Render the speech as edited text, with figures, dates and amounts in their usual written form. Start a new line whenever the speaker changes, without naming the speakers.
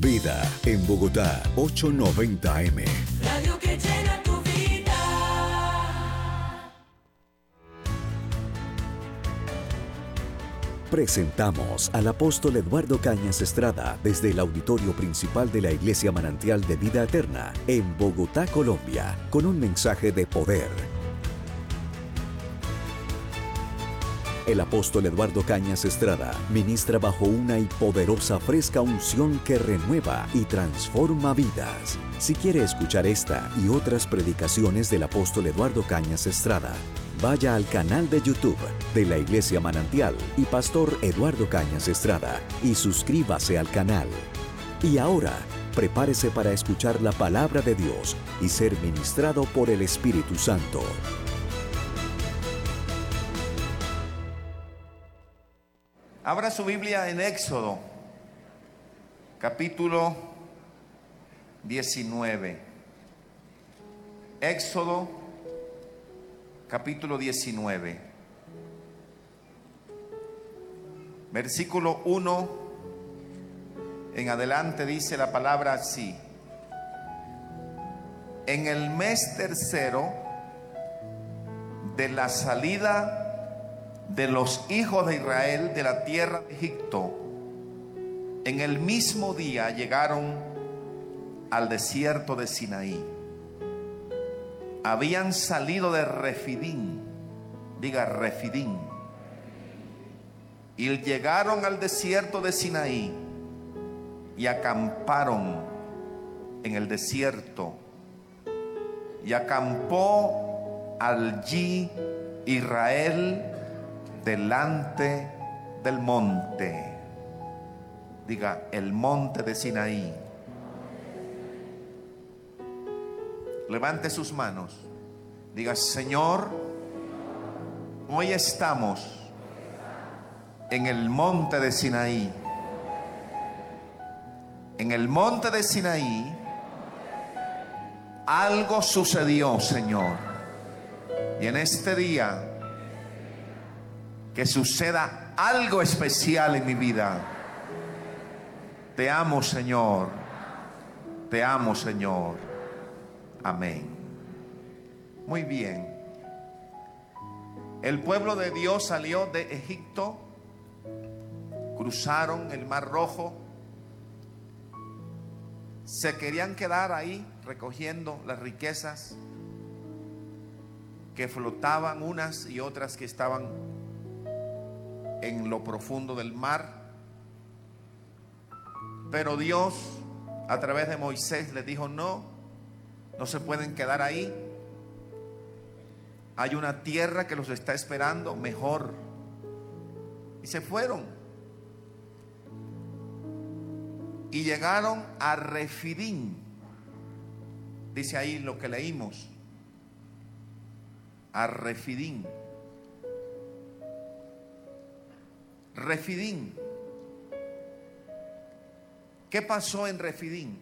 Vida en Bogotá, 890 AM.
Radio que llena tu vida.
Presentamos al apóstol Eduardo Cañas Estrada desde el auditorio principal de la Iglesia Manantial de Vida Eterna en Bogotá, Colombia, con un mensaje de poder. El apóstol Eduardo Cañas Estrada ministra bajo una y poderosa fresca unción que renueva y transforma vidas. Si quiere escuchar esta y otras predicaciones del apóstol Eduardo Cañas Estrada, vaya al canal de YouTube de la Iglesia Manantial y Pastor Eduardo Cañas Estrada y suscríbase al canal. Y ahora, prepárese para escuchar la palabra de Dios y ser ministrado por el Espíritu Santo.
Abra su Biblia en Éxodo, capítulo 19. Éxodo, capítulo 19. Versículo 1 en adelante dice la palabra así: en el mes tercero de la salida de los hijos de Israel de la tierra de Egipto, en el mismo día llegaron al desierto de Sinaí. Habían salido de Refidín, diga Refidín, y llegaron al desierto de Sinaí y acamparon en el desierto, y acampó allí Israel delante del monte, diga el monte de Sinaí. Levante sus manos, diga: Señor, hoy estamos en el monte de Sinaí. En el monte de Sinaí algo sucedió, Señor, y en este día que suceda algo especial en mi vida. Te amo, Señor. Te amo, Señor. Amén. Muy bien. El pueblo de Dios salió de Egipto, cruzaron el Mar Rojo, se querían quedar ahí recogiendo las riquezas que flotaban, unas y otras que estaban en lo profundo del mar. Pero Dios, a través de Moisés, les dijo: no se pueden quedar ahí. Hay una tierra que los está esperando mejor. Y se fueron. Y llegaron a Refidín. Dice ahí lo que leímos. A Refidín. Refidín. ¿Qué pasó en Refidín?